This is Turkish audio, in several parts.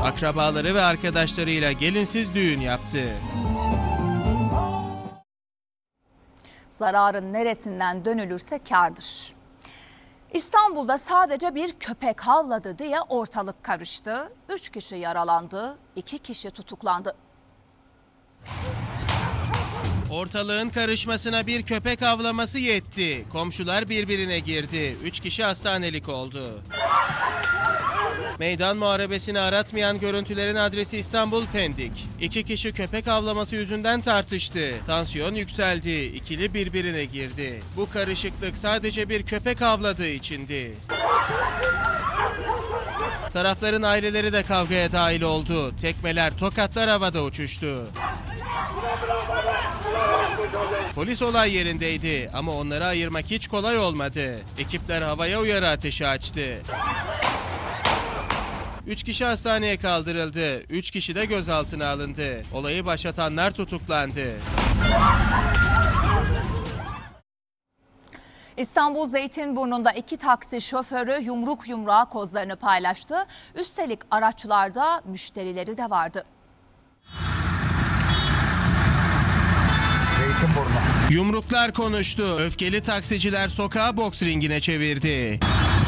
Akrabaları ve arkadaşlarıyla gelinsiz düğün yaptı. Zararın neresinden dönülürse kârdır. İstanbul'da sadece bir köpek havladı diye ortalık karıştı. 3 kişi yaralandı, 2 kişi tutuklandı. Ortalığın karışmasına bir köpek havlaması yetti. Komşular birbirine girdi. 3 kişi hastanelik oldu. Meydan muharebesini aratmayan görüntülerin adresi İstanbul Pendik. 2 kişi köpek havlaması yüzünden tartıştı. Tansiyon yükseldi. İkili birbirine girdi. Bu karışıklık sadece bir köpek havladığı içindi. Tarafların aileleri de kavgaya dahil oldu. Tekmeler, tokatlar havada uçuştu. Polis olay yerindeydi ama onları ayırmak hiç kolay olmadı. Ekipler havaya uyarı ateşi açtı. 3 kişi hastaneye kaldırıldı. 3 kişi de gözaltına alındı. Olayı başlatanlar tutuklandı. İstanbul Zeytinburnu'nda 2 taksi şoförü yumruk yumruğa kozlarını paylaştı. Üstelik araçlarda müşterileri de vardı. Zeytinburnu. Yumruklar konuştu. Öfkeli taksiciler sokağı boks ringine çevirdi.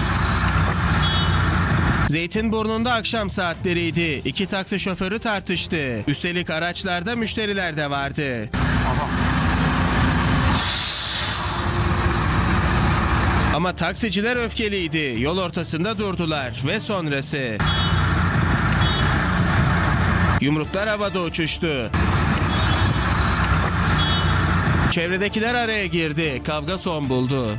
Zeytinburnu'nda akşam saatleriydi. 2 taksi şoförü tartıştı. Üstelik araçlarda müşteriler de vardı. Ama taksiciler öfkeliydi. Yol ortasında durdular ve sonrası. Yumruklar havada uçuştu. Çevredekiler araya girdi. Kavga son buldu.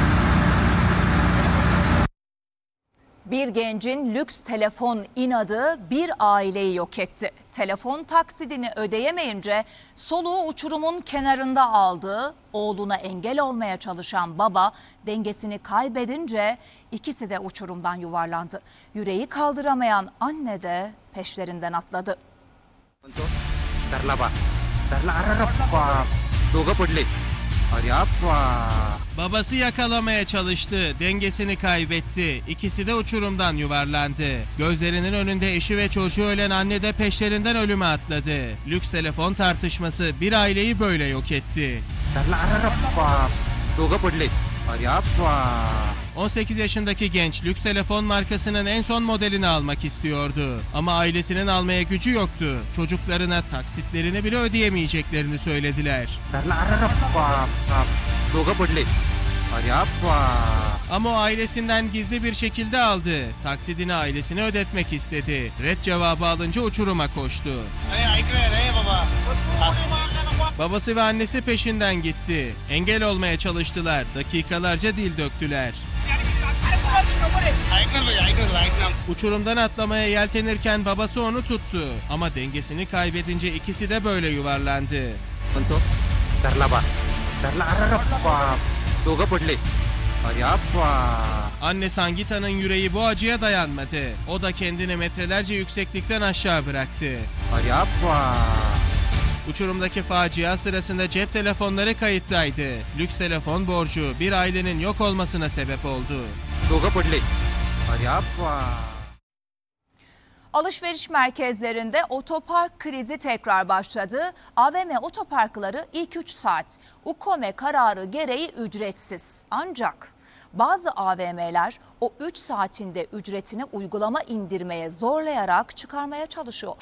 Bir gencin lüks telefon inadı bir aileyi yok etti. Telefon taksidini ödeyemeyince soluğu uçurumun kenarında aldı. Oğluna engel olmaya çalışan baba dengesini kaybedince ikisi de uçurumdan yuvarlandı. Yüreği kaldıramayan anne de peşlerinden atladı. Babası yakalamaya çalıştı, dengesini kaybetti. İkisi de uçurumdan yuvarlandı. Gözlerinin önünde eşi ve çocuğu ölen anne de peşlerinden ölüme atladı. Lüks telefon tartışması bir aileyi böyle yok etti. 18 yaşındaki genç lüks telefon markasının en son modelini almak istiyordu. Ama ailesinin almaya gücü yoktu. Çocuklarına taksitlerini bile ödeyemeyeceklerini söylediler. Ama o ailesinden gizli bir şekilde aldı. Taksidini ailesine ödetmek istedi. Red cevabı alınca uçuruma koştu. Babası ve annesi peşinden gitti. Engel olmaya çalıştılar. Dakikalarca dil döktüler. Uçurumdan atlamaya yeltenirken babası onu tuttu. Ama dengesini kaybedince ikisi de böyle yuvarlandı. Anne Sangita'nın yüreği bu acıya dayanmadı. O da kendini metrelerce yükseklikten aşağı bıraktı. Uçurumdaki facia sırasında cep telefonları kayıttaydı. Lüks telefon borcu bir ailenin yok olmasına sebep oldu. Alışveriş merkezlerinde otopark krizi tekrar başladı. AVM otoparkları ilk 3 saat UKOME kararı gereği ücretsiz. Ancak bazı AVM'ler o 3 saatinde ücretini uygulama indirmeye zorlayarak çıkarmaya çalışıyor.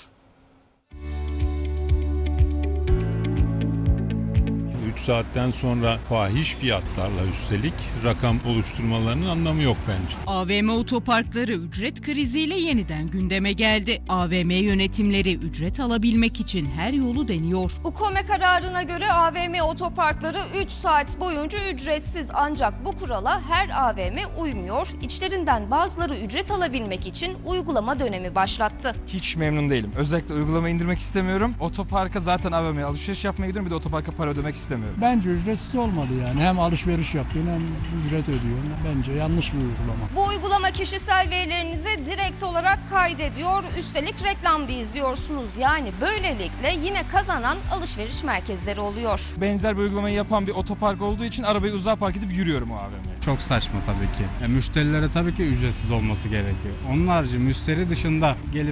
3 saatten sonra fahiş fiyatlarla üstelik rakam oluşturmalarının anlamı yok bence. AVM otoparkları ücret kriziyle yeniden gündeme geldi. AVM yönetimleri ücret alabilmek için her yolu deniyor. UKOME kararına göre AVM otoparkları 3 saat boyunca ücretsiz, ancak bu kurala her AVM uymuyor. İçlerinden bazıları ücret alabilmek için uygulama dönemi başlattı. Hiç memnun değilim. Özellikle uygulama indirmek istemiyorum. Otoparka zaten AVM'ye alışveriş yapmaya gidiyorum, bir de otoparka para ödemek istemiyorum. Bence ücretsiz olmadı yani. Hem alışveriş yapıyorsun hem ücret ödüyorsun. Bence yanlış bir uygulama. Bu uygulama kişisel verilerinizi direkt olarak kaydediyor. Üstelik reklam da izliyorsunuz. Yani böylelikle yine kazanan alışveriş merkezleri oluyor. Benzer bir uygulamayı yapan bir otopark olduğu için arabayı uzağa park edip yürüyorum o AVM'ye. Çok saçma tabii ki. Müşterilere tabii ki ücretsiz olması gerekiyor. Onun harici müşteri dışında gelip